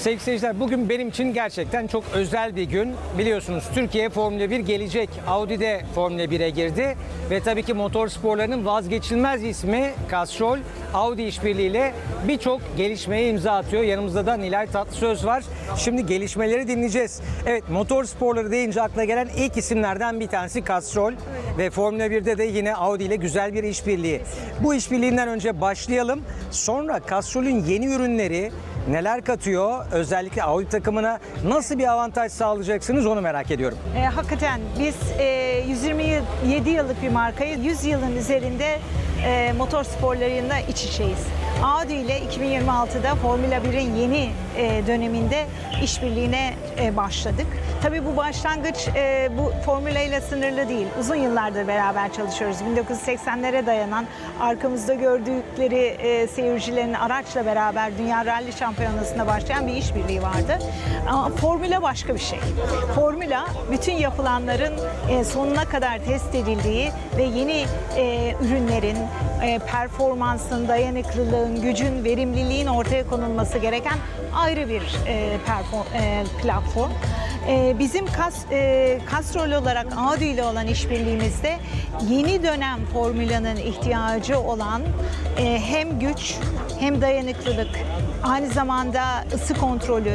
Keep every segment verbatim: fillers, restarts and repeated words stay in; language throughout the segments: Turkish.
Sevgili seyirciler, bugün benim için gerçekten çok özel bir gün. Biliyorsunuz Türkiye Formula bir gelecek. Audi'de Formula bire girdi ve tabii ki motor sporlarının vazgeçilmez ismi Castrol, Audi işbirliğiyle birçok gelişmeye imza atıyor. Yanımızda da Nilay Tatlısöz var. Şimdi gelişmeleri dinleyeceğiz. Evet, motor sporları deyince akla gelen ilk isimlerden bir tanesi Castrol. Ve Formula birde de yine Audi ile güzel bir işbirliği. Bu işbirliğinden önce başlayalım. Sonra Castrol'ün yeni ürünleri neler katıyor? Özellikle Audi takımına nasıl bir avantaj sağlayacaksınız onu merak ediyorum. E, hakikaten biz e, yüz yirmi yedi yıllık bir markayız. yüz yılın üzerinde e, motor sporlarında iç içeyiz. Audi ile iki bin yirmi altıda Formula birin yeni e, döneminde işbirliğine e, başladık. Tabii bu başlangıç e, bu formüla ile sınırlı değil. Uzun yıllardır beraber çalışıyoruz. bin dokuz yüz seksenlere dayanan arkamızda gördükleri e, seyircilerin araçla beraber Dünya Rally Şampiyonası'nda başlayan bir işbirliği vardı. Ama formüla başka bir şey. Formüla bütün yapılanların e, sonuna kadar test edildiği ve yeni e, ürünlerin e, performansın, dayanıklılığın, gücün, verimliliğin ortaya konulması gereken ayrı bir e, perform, e, platform. E, bizim kas, e, Castrol olarak Audi ile olan işbirliğimizde yeni dönem formülanın ihtiyacı olan e, hem güç hem dayanıklılık, aynı zamanda ısı kontrolü,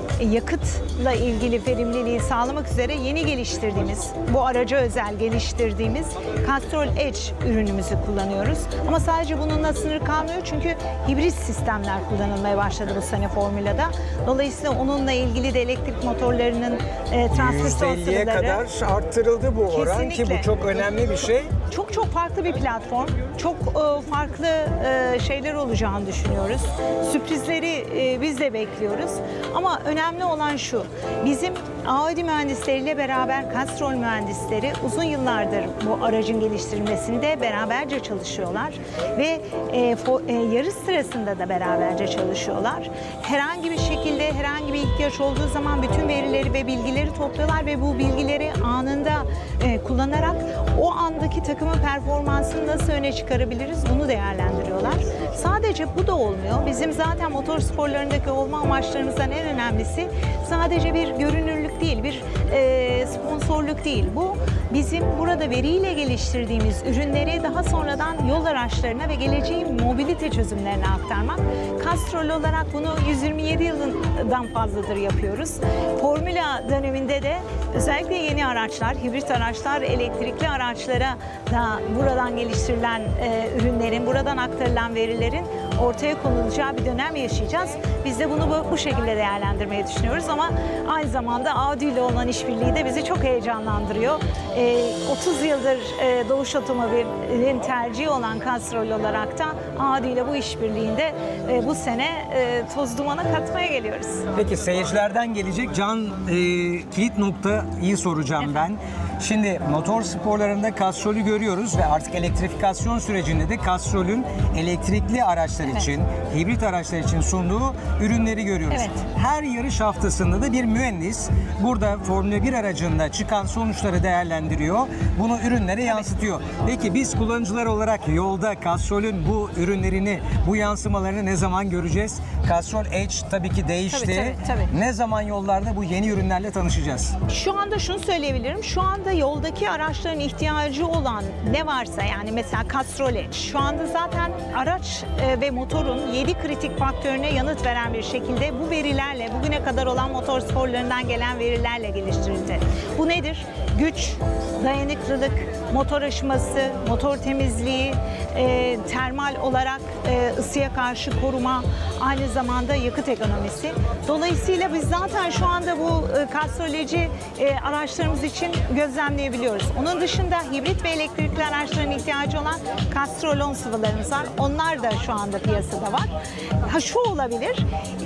yakıtla ilgili verimliliği sağlamak üzere yeni geliştirdiğimiz, bu araca özel geliştirdiğimiz Castrol Edge ürünümüzü kullanıyoruz. Ama sadece bununla sınır kalmıyor çünkü hibrit sistemler kullanılmaya başladı bu sene formülada. Dolayısıyla onunla ilgili de elektrik motorlarının e, transfer yüzde elliye sınırları kadar arttırıldı bu oran ki bu çok önemli bir şey. Çok çok farklı bir platform. Çok e, farklı e, şeyler olacağını düşünüyoruz. Sürprizleri e, biz de bekliyoruz. Ama önemli olan şu. Bizim Audi mühendisleriyle beraber Castrol mühendisleri uzun yıllardır bu aracın geliştirilmesinde beraberce çalışıyorlar ve e, fo, e, yarış sırasında da beraberce çalışıyorlar. Herhangi bir şekilde herhangi bir ihtiyaç olduğu zaman bütün verileri ve bilgileri topluyorlar ve bu bilgileri anında e, kullanarak o andaki takımın performansını nasıl öne çıkarabiliriz bunu değerlendiriyorlar. Sadece bu da olmuyor. Bizim zaten motor sporlarındaki olma amaçlarımızdan en önemlisi sadece bir görünürlük değil, bir e, sponsorluk değil. Bu bizim burada veriyle geliştirdiğimiz ürünleri daha sonradan yol araçlarına ve geleceğin mobilite çözümlerine aktarmak. Castrol olarak bunu yüz yirmi yedi yıldan fazladır yapıyoruz. Formula döneminde de özellikle yeni araçlar, hibrit araçlar, elektrikli araçlara da buradan geliştirilen e, ürünlerin, buradan aktarılan verilerin ortaya konulacağı bir dönem yaşayacağız. Biz de bunu bu, bu şekilde değerlendirmeyi düşünüyoruz ama aynı zamanda Audi ile olan işbirliği de bizi çok heyecanlandırıyor. E, otuz yıldır e, Doğuş Otomobil'in tercihi olan Castrol olarak da Audi ile bu işbirliğinde e, bu sene e, toz dumana katmaya geliyoruz. Peki seyircilerden gelecek can e, kilit noktayı soracağım ben. Şimdi motor sporlarında Castrol'ü görüyoruz ve artık elektrifikasyon sürecinde de Castrol'ün elektrikli araçlar Evet. için, hibrit araçlar için sunduğu ürünleri görüyoruz. Evet. Her yarış haftasında da bir mühendis burada Formula bir aracında çıkan sonuçları değerlendiriyor. Bunu ürünlere yansıtıyor. Peki biz kullanıcılar olarak yolda Castrol'ün bu ürünlerini, bu yansımalarını ne zaman göreceğiz? Castrol Edge tabii ki değişti. Tabii, tabii, tabii. Ne zaman yollarda bu yeni ürünlerle tanışacağız? Şu anda şunu söyleyebilirim. Şu anda yoldaki araçların ihtiyacı olan ne varsa yani mesela Castrol Edge şu anda zaten araç e, ve motorun yedi kritik faktörüne yanıt veren bir şekilde bu verilerle bugüne kadar olan motor sporlarından gelen verilerle geliştirildi. Bu nedir? Güç, dayanıklılık, motor aşıması, motor temizliği, e, termal olarak e, ısıya karşı koruma, aynı zamanda yakıt ekonomisi. Dolayısıyla biz zaten şu anda bu e, Castrol Edge'i e, araçlarımız için gözlemleyebiliyoruz. Onun dışında hibrit ve elektrikli araçların ihtiyacı olan Castrol on sıvılarımız var. Onlar da şu anda piyasada var. Ha şu olabilir,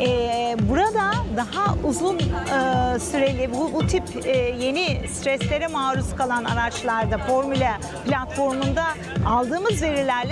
e, burada daha uzun e, süreli bu, bu tip e, yeni streslere maruz kalan araçlarda Formula platformunda aldığımız verilerle